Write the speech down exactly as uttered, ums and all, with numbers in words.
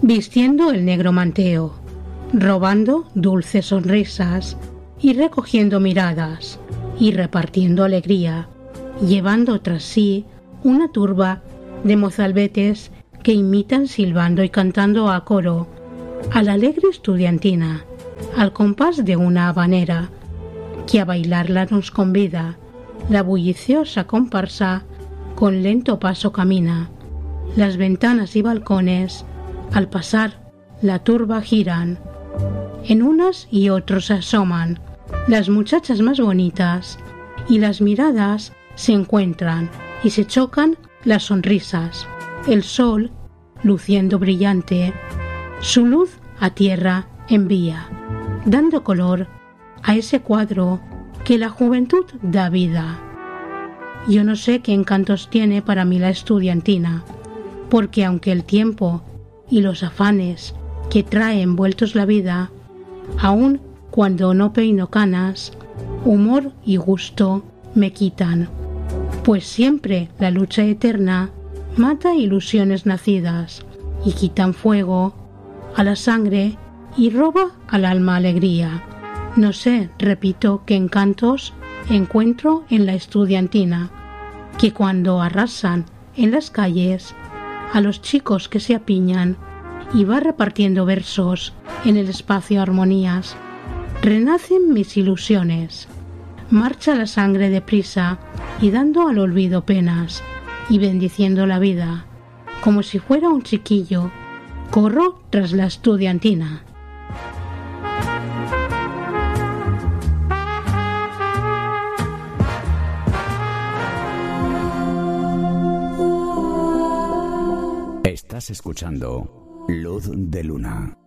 vistiendo el negro manteo, robando dulces sonrisas y recogiendo miradas y repartiendo alegría, llevando tras sí una turba de mozalbetes que imitan silbando y cantando a coro a la alegre estudiantina, al compás de una habanera, que a bailarla nos convida. La bulliciosa comparsa con lento paso camina, las ventanas y balcones al pasar la turba giran, en unas y otros se asoman las muchachas más bonitas, y las miradas se encuentran y se chocan las sonrisas. El sol, luciendo brillante, su luz a tierra envía, dando color a ese cuadro que la juventud da vida. Yo no sé qué encantos tiene para mí la estudiantina, porque aunque el tiempo y los afanes que trae envueltos la vida, aun cuando no peino canas, humor y gusto me quitan, pues siempre la lucha eterna mata ilusiones nacidas y quitan fuego a la sangre y roba al alma alegría. No sé, repito, qué encantos encuentro en la estudiantina, que cuando arrasan en las calles a los chicos que se apiñan y va repartiendo versos en el espacio armonías, renacen mis ilusiones. Marcha la sangre deprisa y dando al olvido penas y bendiciendo la vida, como si fuera un chiquillo, corro tras la estudiantina. Estás escuchando Luz de Luna.